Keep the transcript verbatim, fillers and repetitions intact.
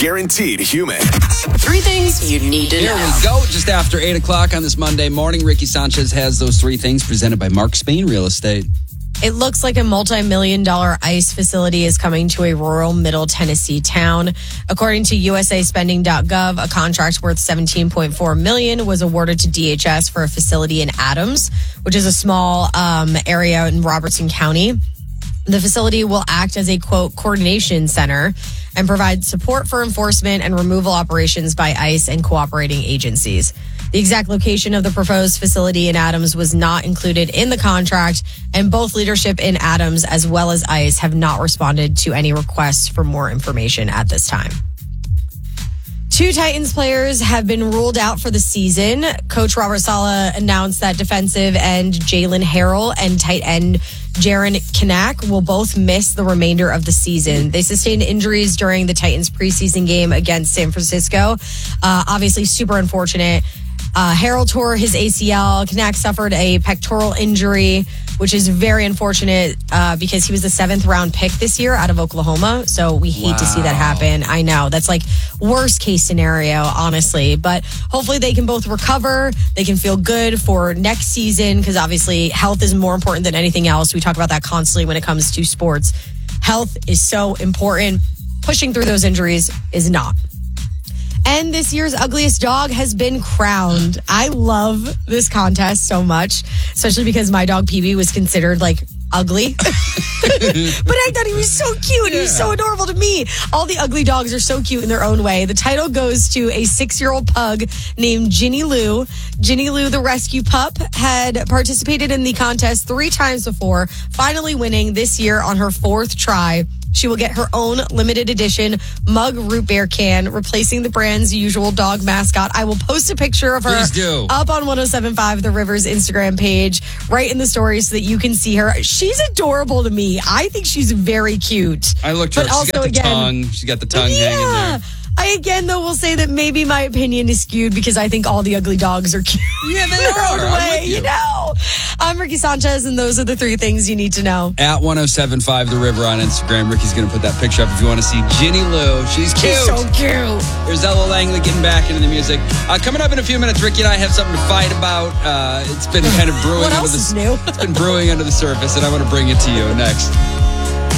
guaranteed human. Three things you need to Here know. Here we go. Just after eight o'clock on this Monday morning, Ricky Sanchez has those three things presented by Mark Spain Real Estate. It looks like a multi-million dollar ICE facility is coming to a rural middle Tennessee town. According to U S A spending dot gov, a contract worth seventeen point four million dollars was awarded to D H S for a facility in Adams, which is a small um, area in Robertson County. The facility will act as a, quote, coordination center and provide support for enforcement and removal operations by ICE and cooperating agencies. The exact location of the proposed facility in Adams was not included in the contract, and both leadership in Adams as well as ICE have not responded to any requests for more information at this time. Two Titans players have been ruled out for the season. Coach Robert Saleh announced that defensive end Jalen Harrell and tight end Jaron Kanak will both miss the remainder of the season. They sustained injuries during the Titans preseason game against San Francisco. Uh, obviously, super unfortunate. Uh, Harrell tore his A C L. Kanak suffered a pectoral injury, which is very unfortunate uh, because he was the seventh round pick this year out of Oklahoma. So we hate wow. to see that happen. I know that's like worst case scenario, honestly. But hopefully they can both recover. They can feel good for next season because obviously health is more important than anything else. We talk about that constantly when it comes to sports. Health is so important. Pushing through those injuries is not. And this year's ugliest dog has been crowned. I love this contest so much, especially because my dog P B was considered like ugly. But I thought he was so cute. Yeah. He was so adorable to me. All the ugly dogs are so cute in their own way. The title goes to a six-year-old pug named Ginny Lou. Ginny Lou, the rescue pup, had participated in the contest three times before, finally winning this year on her fourth try. She will get her own limited edition mug root beer can, replacing the brand's usual dog mascot. I will post a picture of her up on one oh seven point five The River's Instagram page, right in the story so that you can see her. She's adorable to me. I think she's very cute. I looked her but up. She's also, got the again, tongue. She's got the tongue yeah. hanging there. I, again, though, will say that maybe my opinion is skewed because I think all the ugly dogs are cute. Yeah, they their are. own way, you. you know. I'm Ricky Sanchez, and those are the three things you need to know. At one oh seven point five The River on Instagram. Ricky's going to put that picture up if you want to see Ginny Lou. She's cute. She's so cute. There's Ella Langley getting back into the music. Uh, coming up in a few minutes, Ricky and I have something to fight about. Uh, it's been kind of brewing what under else the is new? It's been brewing under the surface, and I want to bring it to you next.